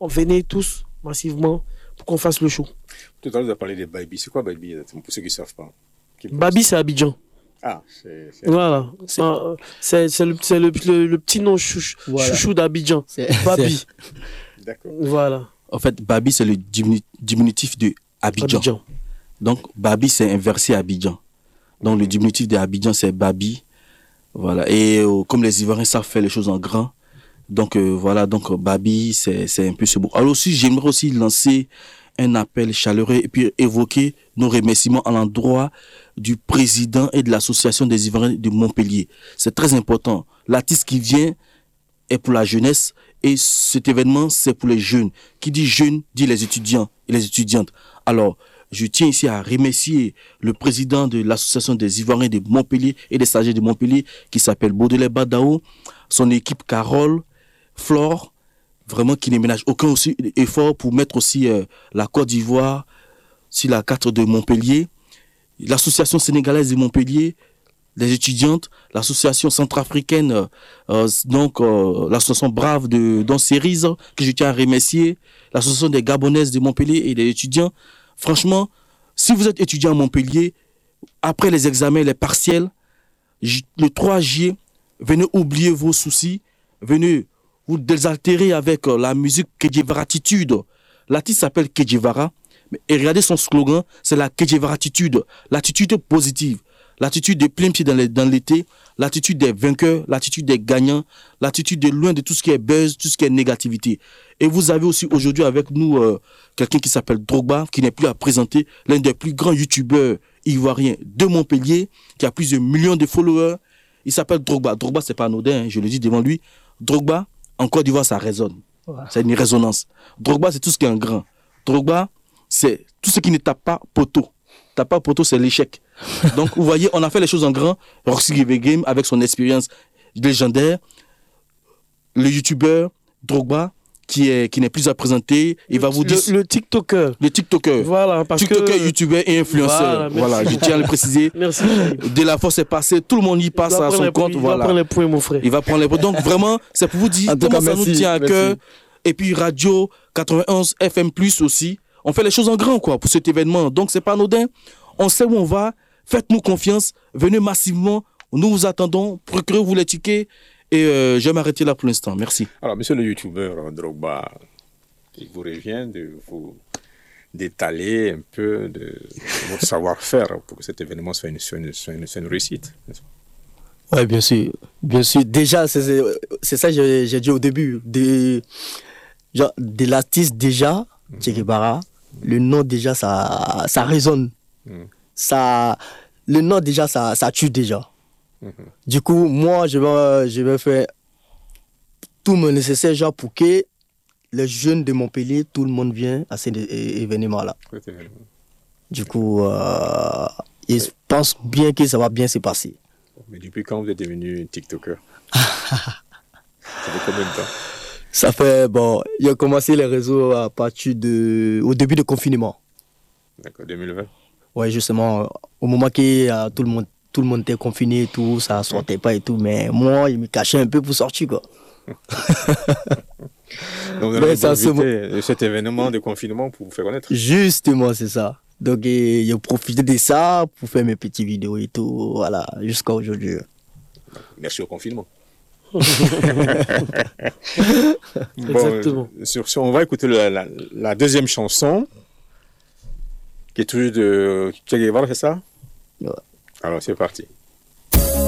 venez tous massivement pour qu'on fasse le show. Tout à l'heure, vous avez parlé de Baby. C'est quoi Baby, pour ceux qui ne savent pas? Baby, c'est Abidjan. Ah, voilà. C'est le petit nom chouchou d'Abidjan. Baby. D'accord. Voilà. En fait, Baby, c'est le diminutif de Abidjan. Donc, Baby, c'est inversé à Abidjan. Donc, le diminutif de Abidjan, c'est Baby. Voilà. Et comme les Ivoiriens savent faire les choses en grand, donc voilà, donc Baby, c'est un peu ce mot. Alors aussi, j'aimerais aussi lancer un appel chaleureux et puis évoquer nos remerciements à l'endroit du président et de l'association des Ivoiriens de Montpellier. C'est très important. L'artiste qui vient est pour la jeunesse et cet événement, c'est pour les jeunes. Qui dit jeunes, dit les étudiants et les étudiantes. Alors, je tiens ici à remercier le président de l'association des Ivoiriens de Montpellier et des stagiaires de Montpellier qui s'appelle Baudelaire Badao, son équipe Carole, Flore, vraiment qui ne ménage aucun aussi effort pour mettre aussi la Côte d'Ivoire sur la carte de Montpellier, l'association sénégalaise de Montpellier, les étudiantes, l'association centrafricaine, l'association Brave dans Cerise, que je tiens à remercier, l'association des Gabonaises de Montpellier et des étudiants. Franchement, si vous êtes étudiant à Montpellier, après les examens, les partiels, le 3 juillet, venez oublier vos soucis, venez vous désaltérer avec la musique Kedjevaratitude. L'artiste s'appelle Kedjevara, et regardez son slogan, c'est la Kedjevaratitude, l'attitude positive, l'attitude de plein pied dans l'été, l'attitude des vainqueurs, l'attitude des gagnants, l'attitude de loin de tout ce qui est buzz, tout ce qui est négativité. Et vous avez aussi aujourd'hui avec nous quelqu'un qui s'appelle Drogba, qui n'est plus à présenter, l'un des plus grands youtubeurs ivoiriens de Montpellier, qui a plusieurs millions de followers. Il s'appelle Drogba. Drogba, c'est pas anodin, hein, je le dis devant lui. Drogba, en Côte d'Ivoire, ça résonne. Ouais. C'est une résonance. Drogba, c'est tout ce qui est en grand. Drogba, c'est tout ce qui ne tape pas poteau. Tape pas poteau, c'est l'échec. Donc, vous voyez, on a fait les choses en grand. Roxy Give Game, avec son expérience légendaire. Le youtubeur Drogba, qui n'est plus à présenter, il va vous dire... Le TikToker. Le TikToker. Voilà, parce TikToker, youtubeur et influenceur. Voilà, je tiens à le préciser. Merci. De la force est passée, tout le monde y passe à son compte. Il va prendre les points, mon frère. Il va prendre les points. Donc, vraiment, c'est pour vous dire comment ça nous tient à cœur. Et puis, Radio 91 FM+, aussi. On fait les choses en grand, quoi, pour cet événement. Donc, c'est pas anodin. On sait où on va. Faites-nous confiance. Venez massivement. Nous vous attendons. Procurez-vous les tickets. Et je vais m'arrêter là pour l'instant. Merci. Alors, monsieur le youtubeur Drogba, il vous revient de vous d'étaler un peu de votre savoir-faire pour que cet événement soit une réussite. Oui, bien sûr. Bien sûr. Déjà, c'est ça que j'ai dit au début. De l'artiste déjà, Che Guevara, le nom déjà, ça résonne. Le nom déjà, ça tue déjà. Du coup, moi, je vais faire tout mon nécessaire genre, pour que les jeunes de Montpellier, tout le monde vienne à cet événement-là. Du coup, je pense bien que ça va bien se passer. Mais depuis quand vous êtes devenu TikToker? Ça fait combien de temps? Ça fait, il a commencé les réseaux à partir au début du confinement. D'accord, 2020? Oui, justement, au moment que tout le monde était confiné et tout, ça ne sortait pas et tout, mais moi, il me cachait un peu pour sortir, quoi. Donc, vous avez profité de cet événement de confinement pour vous faire connaître? Justement, c'est ça. Donc, j'ai profité de ça pour faire mes petites vidéos et tout, voilà, jusqu'à aujourd'hui. Merci au confinement. Exactement. On va écouter la deuxième chanson, qui est toujours de Che Guevara, c'est ça? Ouais. Alors, c'est parti.